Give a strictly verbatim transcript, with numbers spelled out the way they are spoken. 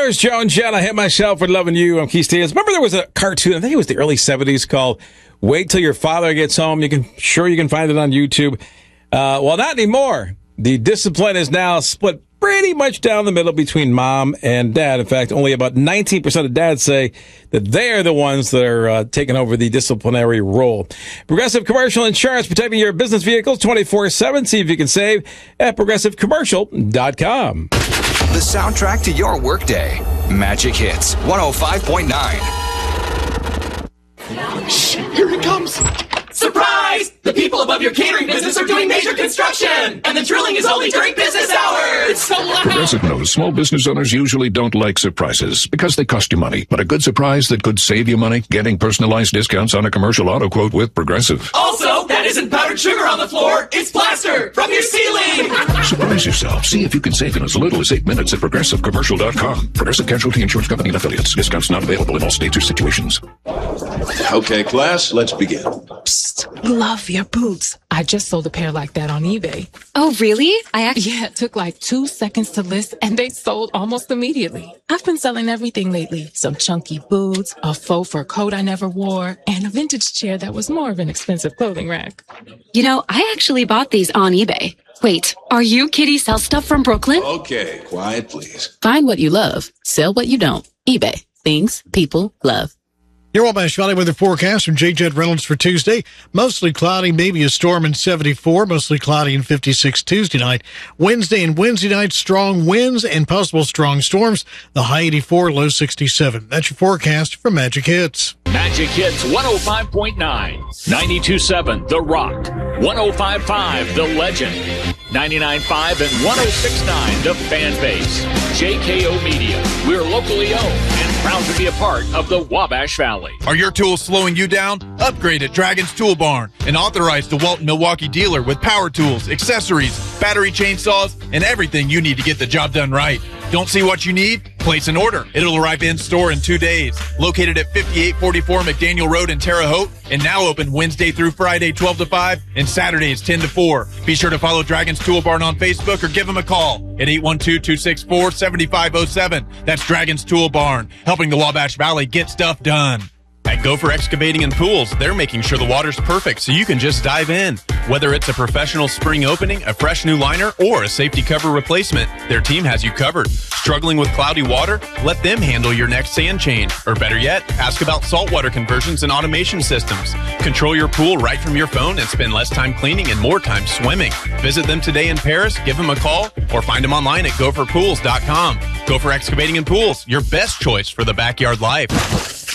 There's Joe and Jen. I hit myself with Loving You. I'm Keith Stevens. Remember there was a cartoon, I think it was the early seventies, called Wait Till Your Father Gets Home. You can Sure you can find it on YouTube. Uh, well, not anymore. The discipline is now split pretty much down the middle between mom and dad. In fact, only about nineteen percent of dads say that they're the ones that are uh, taking over the disciplinary role. Progressive Commercial Insurance, protecting your business vehicles twenty-four seven. See if you can save at progressive commercial dot com. The soundtrack to your workday. Magic Hits one oh five point nine. Shh, here it comes. Surprise! The people above your catering business are doing major construction, and the drilling is only during business hours. It's so loud. Progressive knows small business owners usually don't like surprises because they cost you money. But a good surprise that could save you money, getting personalized discounts on a commercial auto quote with Progressive. Also, that isn't powdered sugar on the floor. It's plaster from your ceiling. Surprise yourself. See if you can save in as little as eight minutes at progressive commercial dot com. Progressive Casualty Insurance Company and affiliates. Discounts not available in all states or situations. Okay, class, let's begin. Psst, love your boots. I just sold a pair like that on eBay. Oh, really? I actually... Yeah, it took like two seconds to list, and they sold almost immediately. I've been selling everything lately. Some chunky boots, a faux fur coat I never wore, and a vintage chair that was more of an expensive clothing rack. You know, I actually bought these on eBay. Wait, are you Kitty Sell Stuff from Brooklyn? Okay, quiet, please. Find what you love. Sell what you don't. eBay. Things people love. Your Wabash Valley weather forecast from J. Jed Reynolds for Tuesday. Mostly cloudy, maybe a storm in seventy-four. Mostly cloudy in fifty-six Tuesday night. Wednesday and Wednesday night, strong winds and possible strong storms. The high eighty-four, low sixty-seven. That's your forecast from Magic Hits. Magic Hits one oh five point nine, ninety-two point seven The Rock, one oh five point five The Legend, ninety-nine point five and one oh six point nine The Fan Base. J K O Media. We're locally owned and proud to be a part of the Wabash Valley. Are your tools slowing you down? Upgrade at Dragon's Tool Barn, an authorized DeWalt Milwaukee dealer with power tools, accessories, battery chainsaws, and everything you need to get the job done right. Don't see what you need? Place an order. It'll arrive in store in two days. Located at fifty-eight forty-four McDaniel Road in Terre Haute, and now open Wednesday through Friday, twelve to five, and Saturdays, ten to four. Be sure to follow Dragon's Tool Barn on Facebook or give them a call at eight one two, two six four, seven five zero seven. That's Dragon's Tool Barn, helping the Wabash Valley get stuff done. At Gopher Excavating and Pools, they're making sure the water's perfect so you can just dive in. Whether it's a professional spring opening, a fresh new liner, or a safety cover replacement, their team has you covered. Struggling with cloudy water? Let them handle your next sand change. Or better yet, ask about saltwater conversions and automation systems. Control your pool right from your phone and spend less time cleaning and more time swimming. Visit them today in Paris, give them a call, or find them online at gopher pools dot com. Gopher Excavating and Pools, your best choice for the backyard life.